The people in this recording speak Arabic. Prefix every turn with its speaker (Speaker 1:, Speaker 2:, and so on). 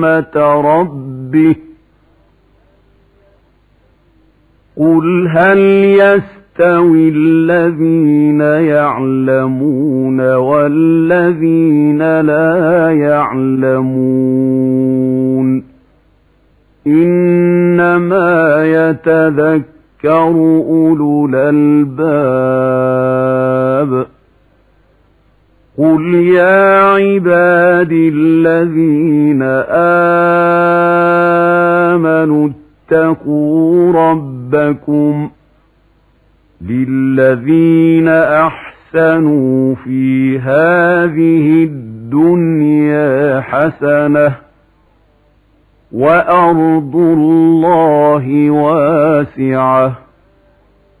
Speaker 1: ربه قل هل يستوي الذين يعلمون والذين لا يعلمون إنما يتذكر أولو الألباب قل يا عبادي الذين آمنوا اتقوا ربكم للذين أحسنوا في هذه الدنيا حسنة وأرض الله واسعة